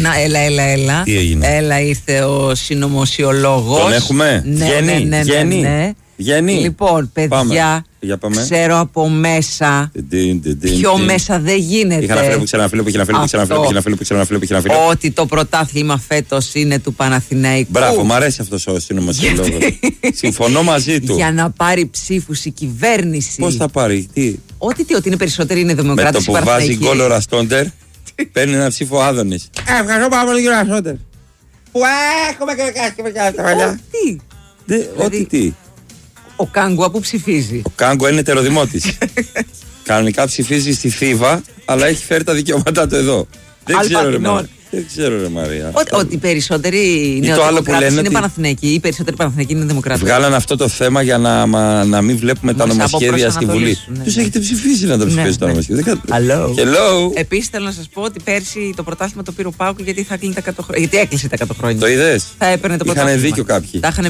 Έλα. Τι έγινε? Έλα, ήρθε ο συνωμοσιολόγος. Τον έχουμε? Ναι. Βγαίνει. Λοιπόν, παιδιά, πάμε. ξέρω από μέσα. Πιο μέσα δεν γίνεται. Είχα ένα φίλο που Ότι το πρωτάθλημα φέτος είναι του Παναθηναϊκού. Μπράβο, μου αρέσει αυτός ο συνωμοσιολόγος. Συμφωνώ μαζί του. Για να πάρει ψήφους η κυβέρνηση. Πώς θα πάρει, τι? Ότι είναι περισσότεροι είναι δημοκράτες. Με το που βάζει γκολ ο Ραστόντερ, παίρνει ένα ψήφο Άδωνης. Ευχαριστώ πάρα πολύ κύριο Ραστόντερ. Που έχουμε και τα παλιά. Ό,τι τι. Ο Κάγκουα που ψηφίζει. Ο Κάγκουα είναι τεροδημότης. Κανονικά ψηφίζει στη Θήβα, αλλά έχει φέρει τα δικαιώματά του εδώ. Δεν ξέρω ρε Μαρία. Ότι οι περισσότεροι νεοδημοκράτες είναι Παναθηναϊκοί. Οι περισσότεροι Παναθηναϊκοί είναι δημοκράτες. Βγάλαν αυτό το θέμα για να μην βλέπουμε τα νομοσχέδια στη Βουλή. Τους έχετε ψηφίσει να τα ψηφίσετε τα νομοσχέδια. Hello. Επίσης θέλω να σας πω ότι πέρσι το πρωτάθλημα το πήρε ο ΠΑΟΚ γιατί θα κλείνει τα 100 χρόνια. Γιατί έκλεισε τα 100 χρόνια. Το είδες? Θα έπαιρνε το πρωτάθλημα. Είχαν δίκιο κάποιοι.